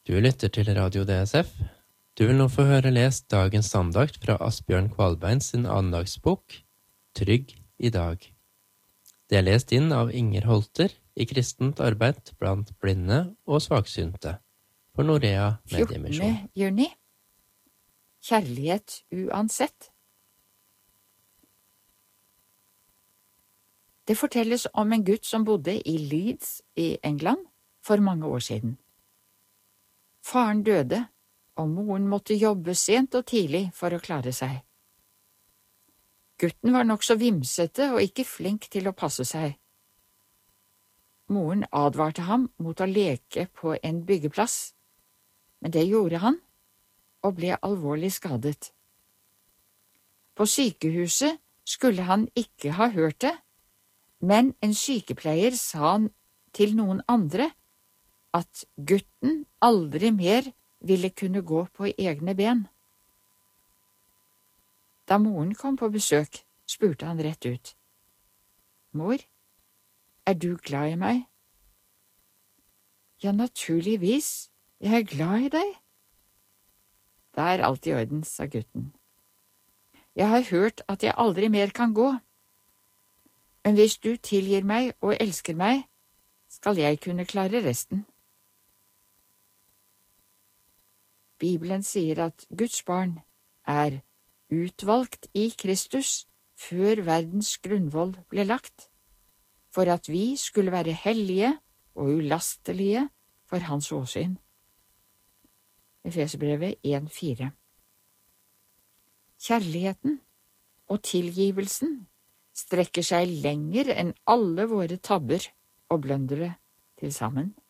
Du lytter til Radio DSF. Du vil nå få høre lest dagens andakt fra Asbjørn Kvalbein sin andagsbok, Trygg i dag. Det er lest inn av Inger Holter i kristent arbeid blant blinde og svaksynte for Norea Mediemisjon. 14. juni. Kjærlighet uansett. Det fortelles om en gutt som bodde i Leeds i England for mange år siden. Faren døde, og moren måtte jobbe sent og tidlig for å klare seg. Gutten var nokså vimsete og ikke flink til å passe seg. Moren advarte ham mot å leke på en byggeplass, men det gjorde han, og ble alvorlig skadet. På sykehuset skulle han ikke ha hørt det, men en sykepleier sa til noen andre at gutten aldri mer ville kunne gå på egne ben. Da moren kom på besøk, spurte han rett ut. Mor, er du glad i meg? Ja, naturligvis, jeg er glad i deg. Da er alt i orden, sa gutten. Jeg har hørt at jeg aldri mer kan gå. Men hvis du tilgir meg og elsker meg, skal jeg kunne klare resten. Bibelen sier at Guds barn er utvalgt i Kristus før verdens grunnvoll ble lagt, for at vi skulle være hellige og ulastelige for hans åsyn. Efeserbrevet 1,4. Kjærligheten og tilgivelsen strekker seg lenger enn alle våre tabber og bløndere til sammen.